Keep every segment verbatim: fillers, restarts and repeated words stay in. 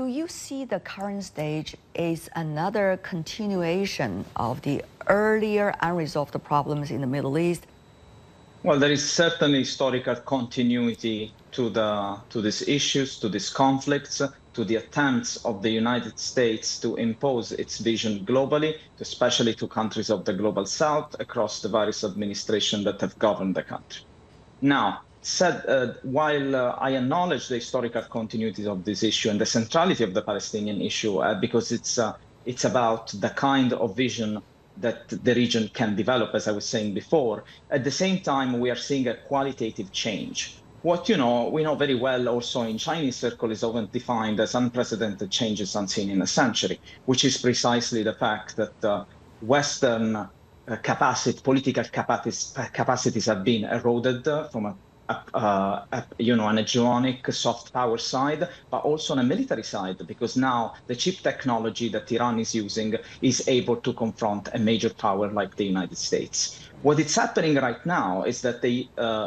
do you see the current stage as another continuation of the earlier unresolved problems in the Middle East? Well, there is certainly historical continuity to the to these issues, to these conflicts, to the attempts of the United States to impose its vision globally, especially to countries of the global south across the various administrations that have governed the country. Now, said, uh, while uh, I acknowledge the historical continuity of this issue and the centrality of the Palestinian issue, uh, because it's uh, it's about the kind of vision that the region can develop, as I was saying before. At the same time, we are seeing a qualitative change. What you know, we know very well also in Chinese circle is often defined as unprecedented changes unseen in a century, which is precisely the fact that uh, Western uh, capacity, political capacities, capacities have been eroded uh, from a Uh, a, you know, an hegemonic soft power side, but also on a military side, because now the chip technology that Iran is using is able to confront a major power like the United States. What is happening right now is that the uh,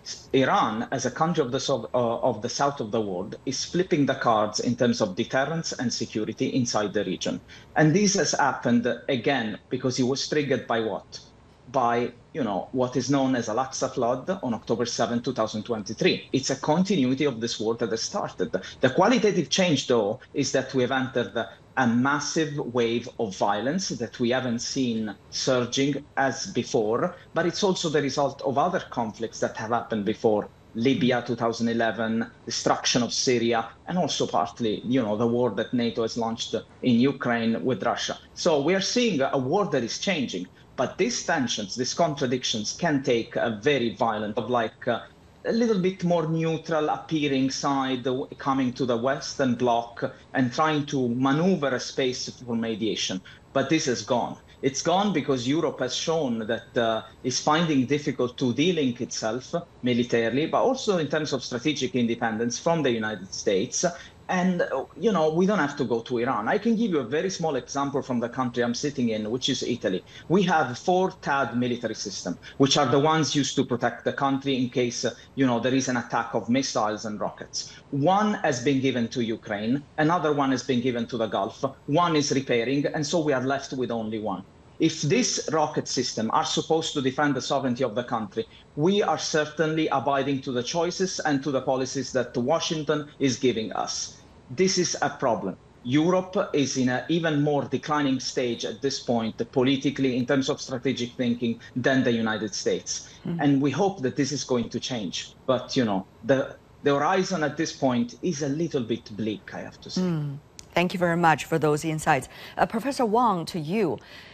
Iran, as a country of the, uh, of the south of the world, is flipping the cards in terms of deterrence and security inside the region. And this has happened, again, because it was triggered by what? By, you know, what is known as Al-Aqsa flood on October seventh, two thousand twenty-three. It's a continuity of this war that has started. The qualitative change, though, is that we have entered a massive wave of violence that we haven't seen surging as before, but it's also the result of other conflicts that have happened before. Libya, two thousand eleven, destruction of Syria, and also partly, you know, the war that NATO has launched in Ukraine with Russia. So we are seeing a war that is changing. But these tensions, these contradictions can take a very violent, of like uh, a little bit more neutral appearing side coming to the Western bloc and trying to maneuver a space for mediation. But this is gone. It's gone because Europe has shown that uh, it's finding difficult to de-link itself militarily, but also in terms of strategic independence from the United States. And, you know, we don't have to go to Iran. I can give you a very small example from the country I'm sitting in, which is Italy. We have four T A D military systems, which are the ones used to protect the country in case, uh, you know, there is an attack of missiles and rockets. One has been given to Ukraine. Another one has been given to the Gulf. One is repairing. And so we are left with only one. If this rocket system are supposed to defend the sovereignty of the country, we are certainly abiding to the choices and to the policies that Washington is giving us. This is a problem. Europe is in an even more declining stage at this point, politically, in terms of strategic thinking, than the United States. Mm. And we hope that this is going to change. But, you know, the, the horizon at this point is a little bit bleak, I have to say. Mm. Thank you very much for those insights. Uh, Professor Wang, to you.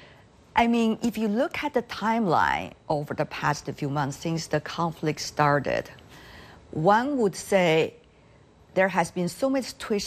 I mean, if you look at the timeline over the past few months since the conflict started, one would say there has been so much twist